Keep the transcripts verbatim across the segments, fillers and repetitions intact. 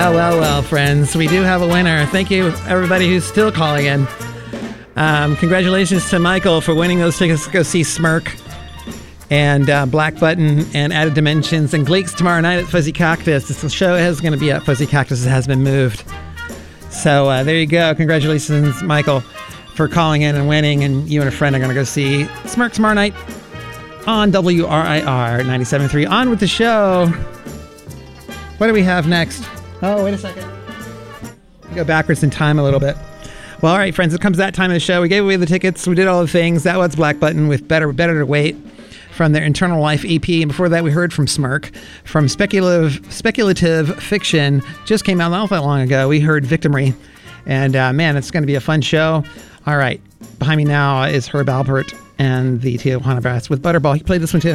Well, well, well, friends, we do have a winner. Thank you, everybody who's still calling in. Um, congratulations to Michael for winning those tickets to go see Smirk and uh, Black Button and Added Dimensions and Gleeks tomorrow night at Fuzzy Cactus. This show is going to be at Fuzzy Cactus. It has been moved. So uh, there you go. Congratulations, Michael, for calling in and winning. And you and a friend are going to go see Smirk tomorrow night on W R I R ninety-seven point three. On with the show. What do we have next? Oh, wait a second. Go backwards in time a little bit. Well, all right, friends, it comes that time of the show. We gave away the tickets. We did all the things. That was Black Button with Better Better to Wait from their Internal Life E P. And before that, we heard from Smirk from Speculative Speculative Fiction. Just came out not that long ago. We heard Victimry. And, uh, man, it's going to be a fun show. All right. Behind me now is Herb Alpert and the Tijuana Brass with Butterball. He played this one, too.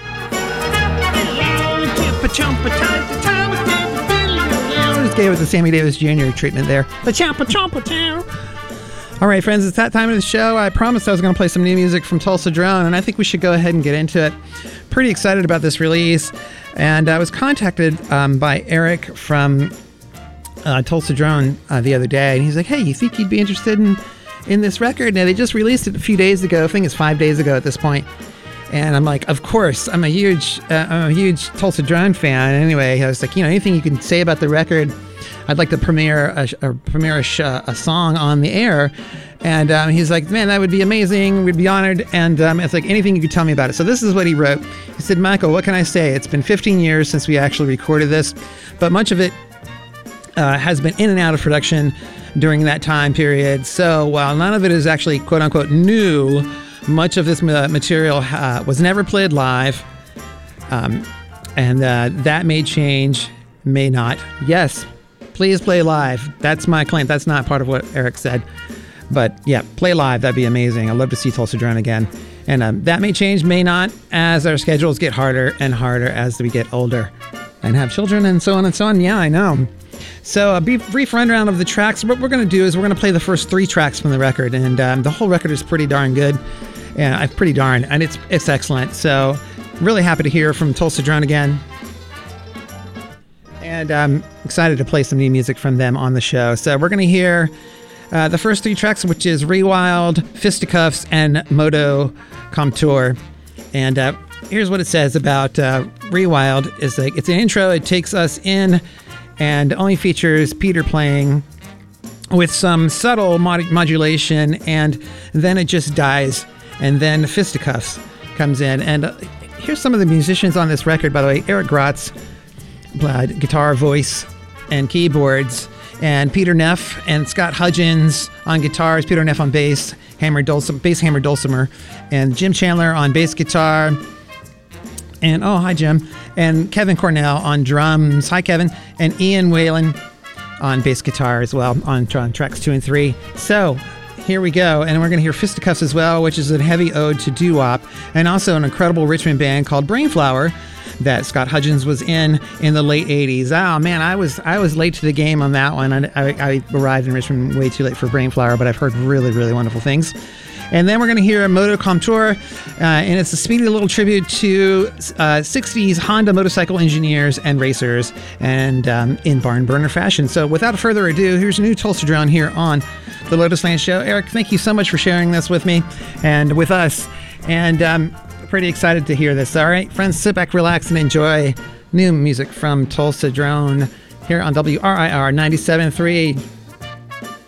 Just gave it the Sammy Davis Junior treatment there. All right, friends, it's that time of the show. I promised I was going to play some new music from Tulsa Drone, and I think we should go ahead and get into it. Pretty excited about this release, and I was contacted um, by Eric from uh, Tulsa Drone uh, the other day, and he's like, hey, you think you'd be interested in, in this record? And they just released it a few days ago. I think it's five days ago at this point. And I'm like, of course, I'm a huge, uh, I'm a huge Tulsa Drone fan. Anyway, I was like, you know, anything you can say about the record, I'd like to premiere a, a premiere a, sh- a song on the air. And um, he's like, man, that would be amazing. We'd be honored. And um, it's like, anything you could tell me about it. So this is what he wrote. He said, Michael, what can I say? It's been fifteen years since we actually recorded this, but much of it uh, has been in and out of production during that time period. So while none of it is actually quote unquote new, much of this material uh, was never played live, um, and uh, that may change, may not. Yes, please play live. That's my claim. That's not part of what Eric said. But yeah, play live. That'd be amazing. I'd love to see Tulsa Drone again. And um, that may change, may not, as our schedules get harder and harder as we get older and have children and so on and so on. Yeah, I know. So a brief, brief rundown of the tracks. What we're going to do is we're going to play the first three tracks from the record. And um, the whole record is pretty darn good. Yeah, pretty darn, and it's it's excellent. So, really happy to hear from Tulsa Drone again, and I'm excited to play some new music from them on the show. So we're going to hear uh, the first three tracks, which is Rewild, Fisticuffs, and Moto Comptoir. And uh, here's what it says about uh, Rewild: is like it's an intro. It takes us in, and only features Peter playing with some subtle mod- modulation, and then it just dies. And then Fisticuffs comes in. And uh, here's some of the musicians on this record, by the way. Eric Grotz, uh, guitar, voice, and keyboards. And Peter Neff and Scott Hudgens on guitars. Peter Neff on bass, hammer dulcimer, bass hammer dulcimer. And Jim Chandler on bass guitar. And, oh, hi, Jim. And Kevin Cornell on drums. Hi, Kevin. And Ian Whalen on bass guitar as well on, on tracks two and three. So here we go, and we're going to hear Fisticuffs as well, which is a heavy ode to doo-wop, and also an incredible Richmond band called Brainflower that Scott Hudgens was in in the late eighties. Oh man, I was I was late to the game on that one. I, I, I arrived in Richmond way too late for Brainflower, but I've heard really, really wonderful things. And then we're going to hear Moto Comptoir, uh, and it's a speedy little tribute to uh, sixties Honda motorcycle engineers and racers, and um, in barn burner fashion. So without further ado, here's a new Tulsa Drone here on the Lotus Land Show. Eric, thank you so much for sharing this with me and with us. And um, pretty excited to hear this. All right, friends, sit back, relax, and enjoy new music from Tulsa Drone here on W R I R ninety-seven point three.